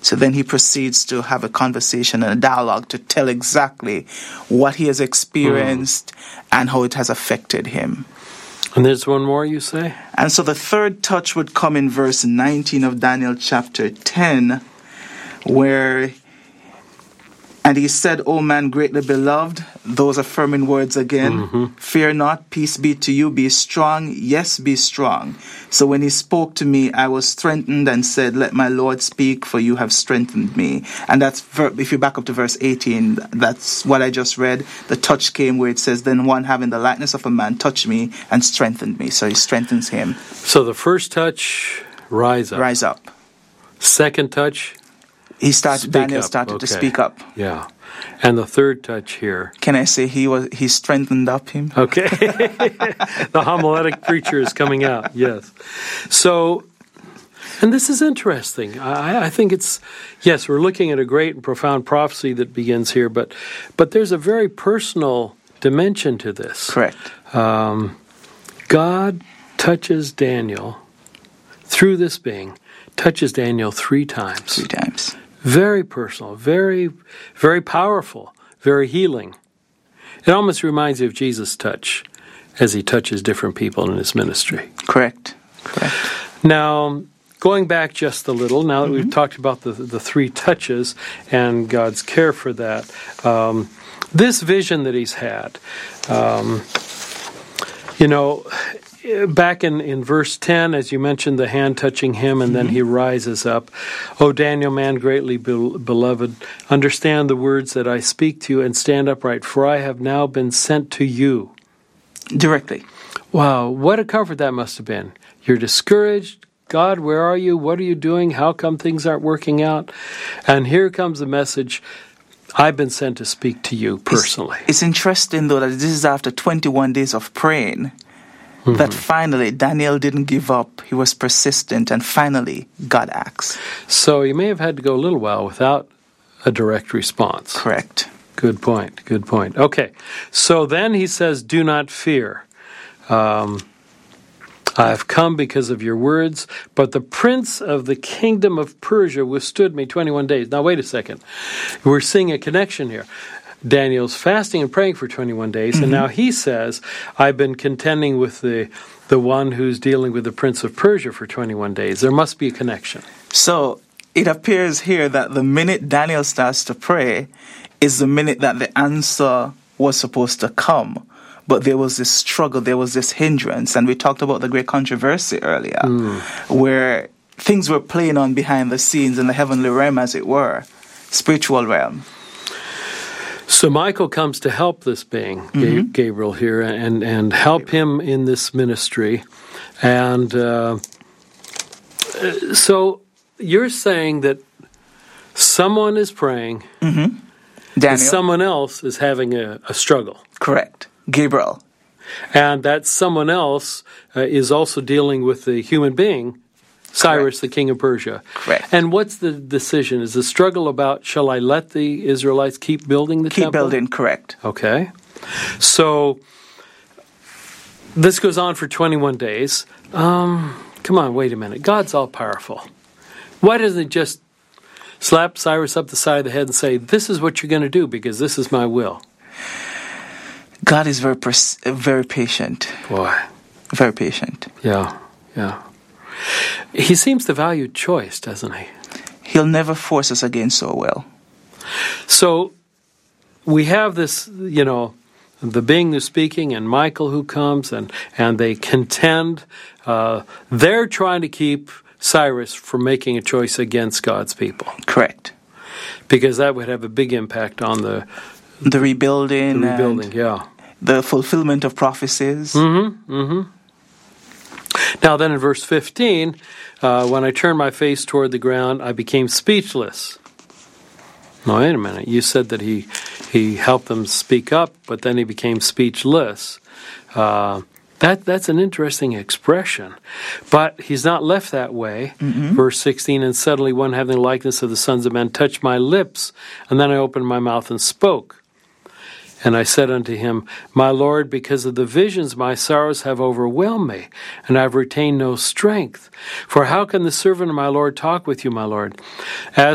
So then he proceeds to have a conversation and a dialogue to tell exactly what he has experienced and how it has affected him. And there's one more, you say? And so the third touch would come in verse 19 of Daniel chapter 10, where, and he said, O man greatly beloved, those affirming words again, fear not, peace be to you, be strong, yes, be strong. So when he spoke to me, I was strengthened and said, let my Lord speak, for you have strengthened me. And that's, if you back up to verse 18, that's what I just read. The touch came where it says, then one having the likeness of a man touched me and strengthened me. So he strengthens him. So the first touch, rise up. Rise up. Second touch, Daniel started to speak up. Yeah. And the third touch here. Can I say he strengthened up him? Okay. The homiletic preacher is coming out, yes. So, and this is interesting. I think it's, yes, we're looking at a great and profound prophecy that begins here, but there's a very personal dimension to this. Correct. God touches Daniel through this being, touches Daniel 3 times. 3 times. Very personal, very, very powerful, very healing. It almost reminds you of Jesus' touch as he touches different people in his ministry. Correct. Now, going back just a little, now that we've talked about the 3 touches and God's care for that, this vision that he's had, back in verse 10, as you mentioned, the hand touching him, and then he rises up. O Daniel, man greatly beloved, understand the words that I speak to you and stand upright, for I have now been sent to you. Directly. Wow, what a comfort that must have been. You're discouraged. God, where are you? What are you doing? How come things aren't working out? And here comes the message. I've been sent to speak to you personally. It's interesting, though, that this is after 21 days of praying. That finally Daniel didn't give up. He was persistent, and finally God acts. So you may have had to go a little while without a direct response. Correct. Good point. Okay. So then he says, do not fear. I have come because of your words, but the prince of the kingdom of Persia withstood me 21 days. Now, wait a second. We're seeing a connection here. Daniel's fasting and praying for 21 days, and now he says, I've been contending with the one who's dealing with the prince of Persia for 21 days. There must be a connection. So it appears here that the minute Daniel starts to pray is the minute that the answer was supposed to come. But there was this struggle, there was this hindrance, and we talked about the great controversy earlier, where things were playing on behind the scenes in the heavenly realm, as it were, spiritual realm. So Michael comes to help this being, Gabriel here, and help him in this ministry. And so you're saying that someone is praying, and someone else is having a struggle. Correct. Gabriel. And that someone else is also dealing with the human being, Cyrus, the king of Persia. Correct. And what's the decision? Is the struggle about, shall I let the Israelites keep building the temple? Keep building, correct. Okay. So this goes on for 21 days. Come on, wait a minute. God's all-powerful. Why doesn't he just slap Cyrus up the side of the head and say, this is what you're going to do because this is my will? God is very patient. Boy. Very patient. Yeah. He seems to value choice, doesn't he? He'll never force us against our will. So we have this, the being who's speaking and Michael who comes and they contend. They're trying to keep Cyrus from making a choice against God's people. Correct. Because that would have a big impact on the rebuilding. Yeah. The fulfillment of prophecies. Now then in verse 15, when I turned my face toward the ground, I became speechless. Now wait a minute. You said that he helped them speak up, but then he became speechless. That's an interesting expression. But he's not left that way. Verse 16, and suddenly one having the likeness of the sons of men touched my lips, and then I opened my mouth and spoke. And I said unto him, my Lord, because of the visions my sorrows have overwhelmed me, and I have retained no strength. For how can the servant of my Lord talk with you, my Lord? As